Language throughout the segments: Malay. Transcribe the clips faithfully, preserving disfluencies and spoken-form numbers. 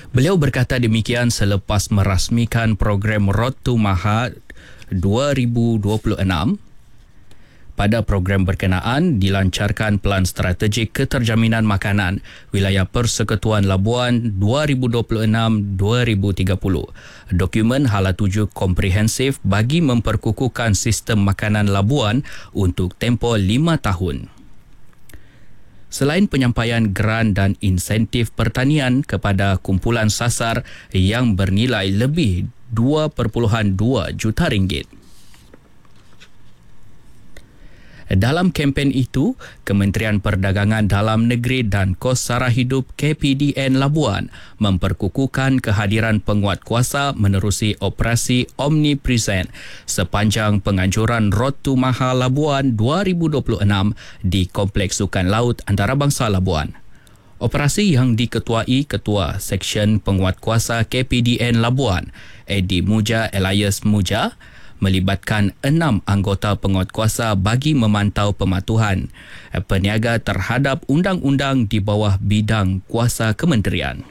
Beliau berkata demikian selepas merasmikan program Road to Maha dua ribu dua puluh enam. Pada program berkenaan, dilancarkan Pelan Strategik Keterjaminan Makanan Wilayah Persekutuan Labuan dua ribu dua puluh enam hingga dua ribu tiga puluh. Dokumen hala tuju komprehensif bagi memperkukuhkan sistem makanan Labuan untuk tempoh lima tahun. Selain penyampaian geran dan insentif pertanian kepada kumpulan sasar yang bernilai lebih dua perpuluhan dua juta ringgit. Dalam kempen itu, Kementerian Perdagangan Dalam Negeri dan Kos Sara Hidup K P D N Labuan memperkukuhkan kehadiran penguatkuasa menerusi operasi Omnipresent sepanjang penganjuran Road to Maha Labuan dua ribu dua puluh enam di Kompleks Sukan Laut Antarabangsa Labuan. Operasi yang diketuai Ketua Seksyen Penguatkuasa K P D N Labuan, Eddie Muja Elias Muja, melibatkan enam anggota penguatkuasa bagi memantau pematuhan peniaga terhadap undang-undang di bawah bidang kuasa kementerian.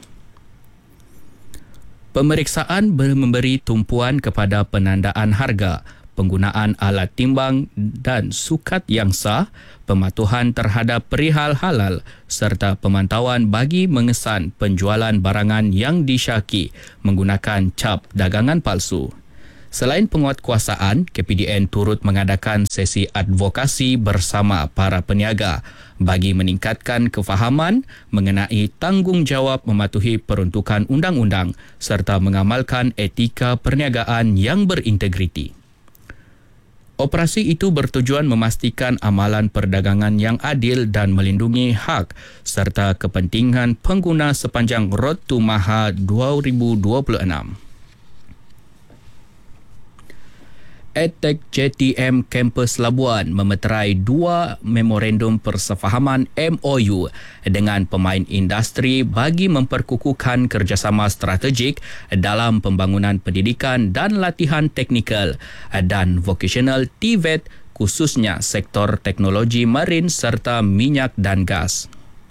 Pemeriksaan memberi tumpuan kepada penandaan harga, penggunaan alat timbang dan sukat yang sah, pematuhan terhadap perihal halal serta pemantauan bagi mengesan penjualan barangan yang disyaki menggunakan cap dagangan palsu. Selain penguatkuasaan, K P D N turut mengadakan sesi advokasi bersama para peniaga bagi meningkatkan kefahaman mengenai tanggungjawab mematuhi peruntukan undang-undang serta mengamalkan etika perniagaan yang berintegriti. Operasi itu bertujuan memastikan amalan perdagangan yang adil dan melindungi hak serta kepentingan pengguna sepanjang Road to Maha dua ribu dua puluh enam. EdTech J T M Kampus Labuan memeterai dua memorandum persefahaman M O U dengan pemain industri bagi memperkukuhkan kerjasama strategik dalam pembangunan pendidikan dan latihan teknikal dan vocational T V E T khususnya sektor teknologi marin serta minyak dan gas.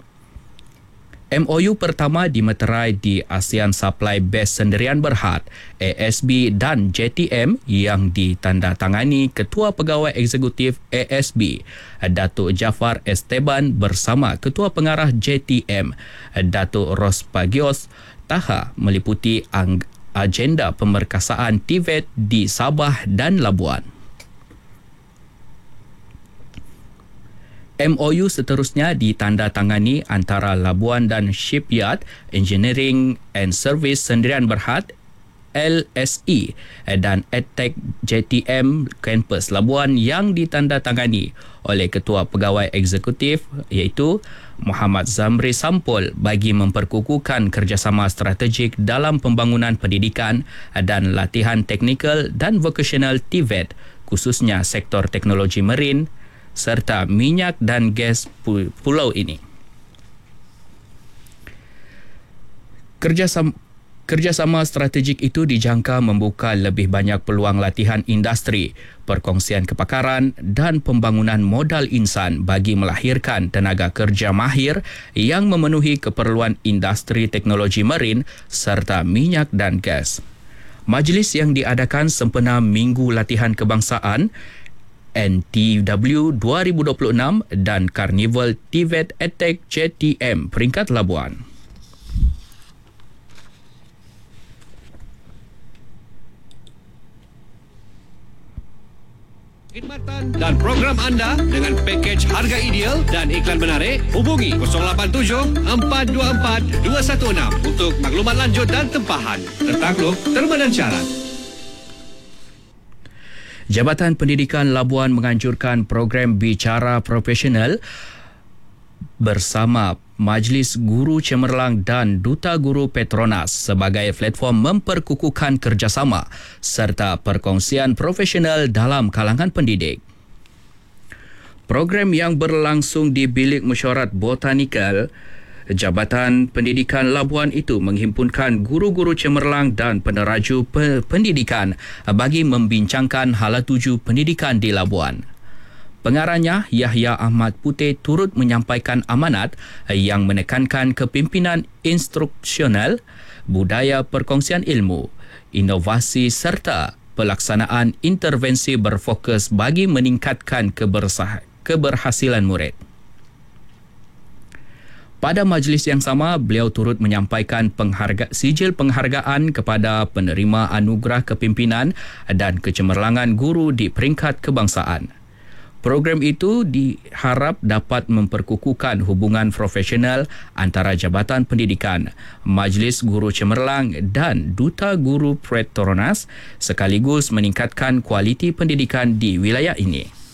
M O U pertama dimeterai di ASEAN Supply Base Sendirian Berhad A S B dan J T M yang ditandatangani Ketua Pegawai Eksekutif A S B Datuk Jafar Esteban bersama Ketua Pengarah J T M Datuk Ros Pagios Taha meliputi agenda pemerkasaan T V E T di Sabah dan Labuan. M O U seterusnya ditandatangani antara Labuan dan Shipyard Engineering and Service Sendirian Berhad L S E dan EdTech J T M Kampus Labuan yang ditandatangani oleh Ketua Pegawai Eksekutif iaitu Muhammad Zamri Sampul bagi memperkukuhkan kerjasama strategik dalam pembangunan pendidikan dan latihan teknikal dan vocational T V E T khususnya sektor teknologi marin serta minyak dan gas pulau ini. Kerjasama, kerjasama strategik itu dijangka membuka lebih banyak peluang latihan industri, perkongsian kepakaran dan pembangunan modal insan bagi melahirkan tenaga kerja mahir yang memenuhi keperluan industri teknologi marin serta minyak dan gas. Majlis yang diadakan sempena Minggu Latihan Kebangsaan N T W dua ribu dua puluh enam dan Karnival T V E T EdTech J T M peringkat Labuan. Khidmatan dan program anda dengan pakej harga ideal dan iklan menarik, hubungi kosong lapan tujuh empat dua empat dua satu enam untuk maklumat lanjut dan tempahan. Tertakluk, terma dan syarat. Jabatan Pendidikan Labuan menganjurkan program Bicara Profesional bersama Majlis Guru Cemerlang dan Duta Guru Petronas sebagai platform memperkukuhkan kerjasama serta perkongsian profesional dalam kalangan pendidik. Program yang berlangsung di Bilik Mesyuarat Botanikal Jabatan Pendidikan Labuan itu menghimpunkan guru-guru cemerlang dan peneraju pendidikan bagi membincangkan hala tuju pendidikan di Labuan. Pengarahnya Yahya Ahmad Puteh turut menyampaikan amanat yang menekankan kepimpinan instruksional, budaya perkongsian ilmu, inovasi serta pelaksanaan intervensi berfokus bagi meningkatkan kebersah- keberhasilan murid. Pada majlis yang sama, beliau turut menyampaikan pengharga, sijil penghargaan kepada penerima anugerah kepimpinan dan kecemerlangan guru di peringkat kebangsaan. Program itu diharap dapat memperkukuhkan hubungan profesional antara Jabatan Pendidikan, Majlis Guru Cemerlang dan Duta Guru Petronas sekaligus meningkatkan kualiti pendidikan di wilayah ini.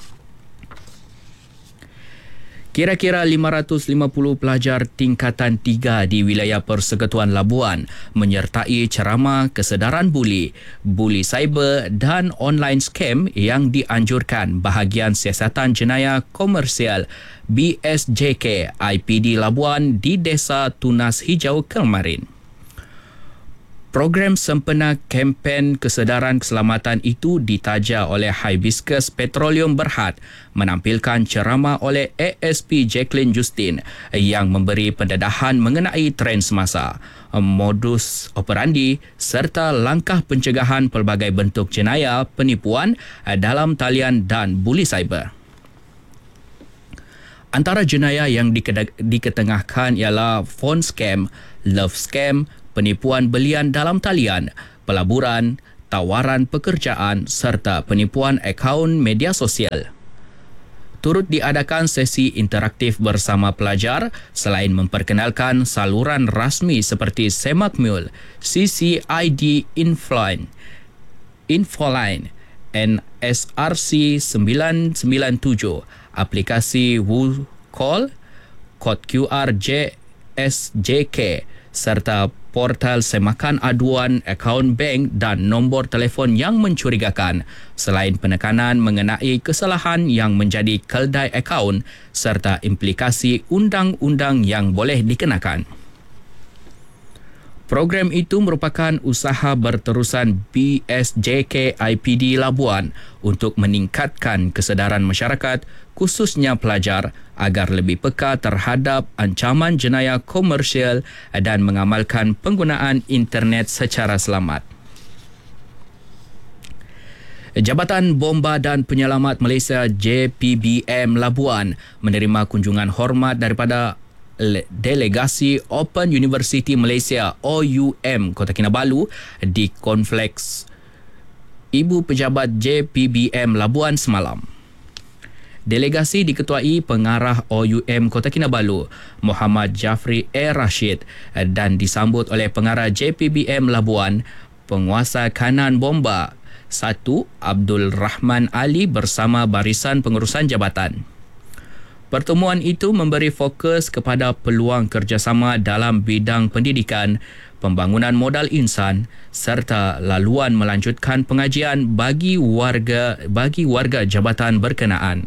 Kira-kira lima ratus lima puluh pelajar tingkatan tiga di wilayah Persekutuan Labuan menyertai ceramah kesedaran buli, buli cyber dan online scam yang dianjurkan bahagian Siasatan Jenayah Komersial B S J K I P D Labuan di Desa Tunas Hijau kemarin. Program sempena kempen kesedaran keselamatan itu ditaja oleh Hibiscus Petroleum Berhad menampilkan ceramah oleh A S P Jacqueline Justin yang memberi pendedahan mengenai trend semasa, modus operandi serta langkah pencegahan pelbagai bentuk jenayah penipuan dalam talian dan buli cyber. Antara jenayah yang diketengahkan ialah phone scam, love scam, penipuan belian dalam talian, pelaburan, tawaran pekerjaan serta penipuan akaun media sosial. Turut diadakan sesi interaktif bersama pelajar selain memperkenalkan saluran rasmi seperti Semakmul, C C I D Infoline, Infoline, N S R C sembilan sembilan tujuh, aplikasi WooCall, kod Q R J S J K serta portal semakan aduan akaun bank dan nombor telefon yang mencurigakan selain penekanan mengenai kesalahan yang menjadi keldai akaun serta implikasi undang-undang yang boleh dikenakan. Program itu merupakan usaha berterusan B S J K I P D Labuan untuk meningkatkan kesedaran masyarakat khususnya pelajar agar lebih peka terhadap ancaman jenayah komersial dan mengamalkan penggunaan internet secara selamat. Jabatan Bomba dan Penyelamat Malaysia J P B M Labuan menerima kunjungan hormat daripada Delegasi Open University Malaysia O U M Kota Kinabalu di Kompleks Ibu Pejabat J P B M Labuan semalam. Delegasi diketuai Pengarah O U M Kota Kinabalu Muhammad Jafri A. Rashid dan disambut oleh Pengarah J P B M Labuan, Penguasa Kanan Bomba satu Abdul Rahman Ali bersama barisan pengurusan jabatan. Pertemuan itu memberi fokus kepada peluang kerjasama dalam bidang pendidikan, pembangunan modal insan serta laluan melanjutkan pengajian bagi warga bagi warga jabatan berkenaan.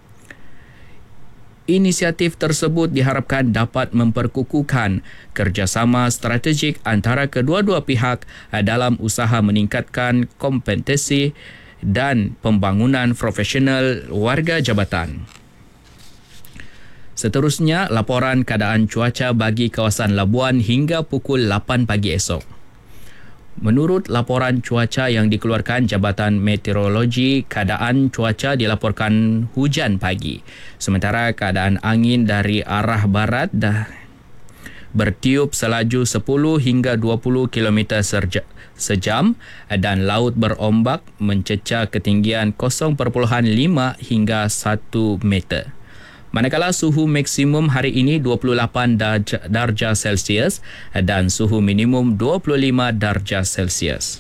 Inisiatif tersebut diharapkan dapat memperkukuhkan kerjasama strategik antara kedua-dua pihak dalam usaha meningkatkan kompetensi dan pembangunan profesional warga jabatan. Seterusnya, laporan keadaan cuaca bagi kawasan Labuan hingga pukul lapan pagi esok. Menurut laporan cuaca yang dikeluarkan Jabatan Meteorologi, keadaan cuaca dilaporkan hujan pagi. Sementara keadaan angin dari arah barat dah bertiup selaju sepuluh hingga dua puluh kilometer sejam dan laut berombak mencecah ketinggian kosong perpuluhan lima hingga satu meter. Manakala suhu maksimum hari ini dua puluh lapan darjah Celsius dan suhu minimum dua puluh lima darjah Celsius.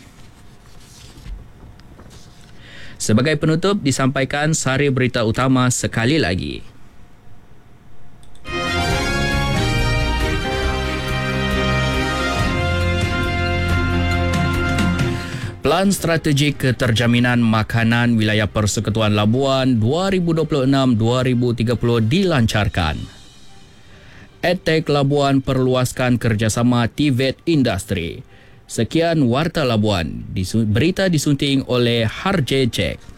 Sebagai penutup, disampaikan sari berita utama sekali lagi. Pelan Strategik Keterjaminan Makanan Wilayah Persekutuan Labuan dua ribu dua puluh enam hingga dua ribu tiga puluh dilancarkan. EdTech Labuan perluaskan kerjasama T V E T Industri. Sekian Warta Labuan, berita disunting oleh Harje Jack.